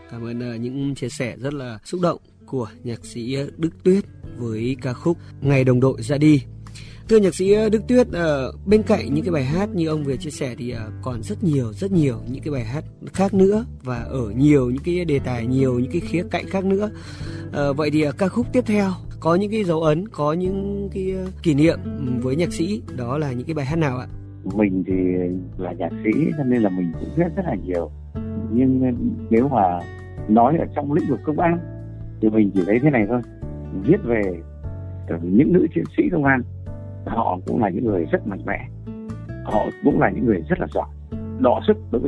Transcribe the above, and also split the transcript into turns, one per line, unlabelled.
Cảm ơn những chia sẻ rất là xúc động của nhạc sĩ Đức Tuyết với ca khúc Ngày Đồng Đội Ra Đi. Thưa nhạc sĩ Đức Tuyết, bên cạnh những cái bài hát như ông vừa chia sẻ thì còn rất nhiều những cái bài hát khác nữa và ở nhiều những cái đề tài, nhiều những cái khía cạnh khác nữa. Vậy thì ca khúc tiếp theo có những cái dấu ấn, có những cái kỷ niệm với nhạc sĩ, đó là những cái bài hát nào ạ?
Mình thì là nhạc sĩ cho nên là mình cũng viết rất là nhiều. Nhưng nếu mà nói ở trong lĩnh vực công an thì mình chỉ thấy thế này thôi. Viết về những nữ chiến sĩ công an, họ cũng là những người rất mạnh mẽ, họ cũng là những người rất là giỏi, đọ sức đối với